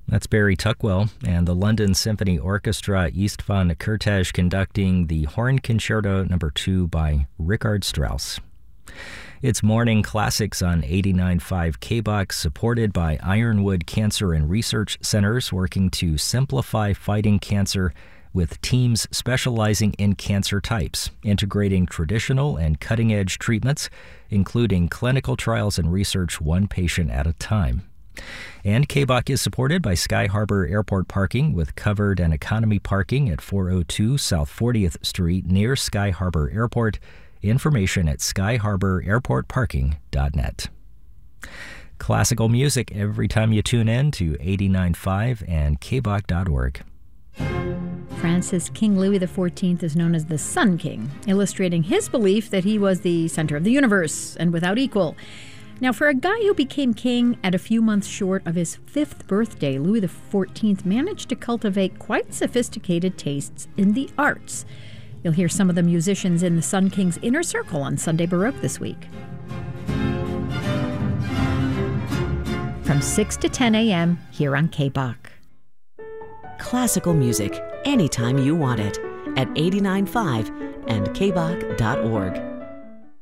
That's Barry Tuckwell and the London Symphony Orchestra Istvan Kurtaj conducting the Horn Concerto No. 2 by Richard Strauss. It's Morning Classics on 89.5 KBOX, supported by Ironwood Cancer and Research Centers, working to simplify fighting cancer with teams specializing in cancer types, integrating traditional and cutting-edge treatments, including clinical trials and research one patient at a time. And KBOC is supported by Sky Harbor Airport Parking, with covered and economy parking at 402 South 40th Street near Sky Harbor Airport. Information at skyharbor.airportparking.net. Classical music every time you tune in to 89.5 and kbok.org. France's King Louis XIV is known as the Sun King, illustrating his belief that he was the center of the universe and without equal. Now, for a guy who became king at a few months short of his 5th birthday, Louis XIV managed to cultivate quite sophisticated tastes in the arts. You'll hear some of the musicians in the Sun King's inner circle on Sunday Baroque this week. From 6 to 10 a.m. here on KBOC. Classical music anytime you want it at 89.5 and kbok.org.